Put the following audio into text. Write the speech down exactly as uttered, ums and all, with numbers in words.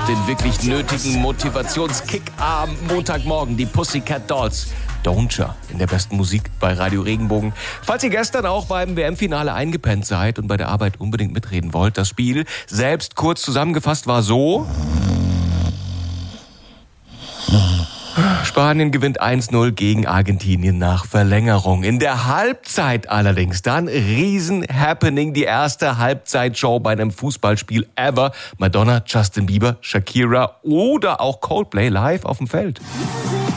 den wirklich nötigen Motivationskick am Montagmorgen. Die Pussycat Dolls. Don't in der besten Musik bei Radio Regenbogen. Falls ihr gestern auch beim W M-Finale eingepennt seid und bei der Arbeit unbedingt mitreden wollt, das Spiel selbst kurz zusammengefasst war so: Spanien gewinnt eins null gegen Argentinien nach Verlängerung. In der Halbzeit allerdings dann Riesen-Happening, die erste Halbzeitshow bei einem Fußballspiel ever. Madonna, Justin Bieber, Shakira oder auch Coldplay live auf dem Feld.